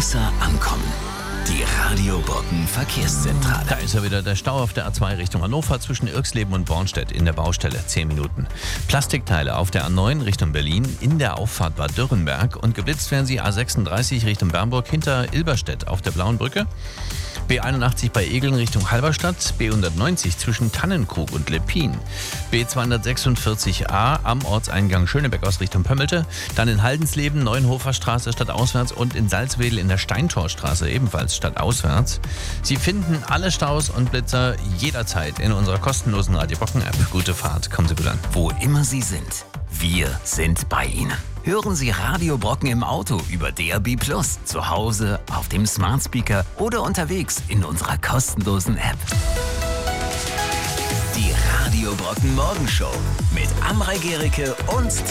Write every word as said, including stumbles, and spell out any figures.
besser ankommen. Die Radio Brocken Verkehrszentrale. Da ist ja wieder der Stau auf der A zwei Richtung Hannover zwischen Irxleben und Bornstedt in der Baustelle. zehn Minuten. Plastikteile auf der A neun Richtung Berlin in der Auffahrt Bad Dürrenberg. Und geblitzt werden sie A sechsunddreißig Richtung Bernburg hinter Ilberstedt auf der Blauen Brücke. B einundachtzig bei Egeln Richtung Halberstadt, B hundertneunzig zwischen Tannenkrug und Leppin, B zweihundertsechsundvierzig a am Ortseingang Schönebeck aus Richtung Pömmelte, dann in Haldensleben, Neuenhofer Straße stadtauswärts und in Salzwedel in der Steintorstraße ebenfalls stadtauswärts. Sie finden alle Staus und Blitzer jederzeit in unserer kostenlosen Radio Brocken App. Gute Fahrt, kommen Sie gut an. Wo immer Sie sind, wir sind bei Ihnen. Hören Sie Radio Brocken im Auto über D A B plus, zu Hause, auf dem Smart Speaker oder unterwegs in unserer kostenlosen App. Die Radio Brocken Morgenshow mit Amrei Gericke und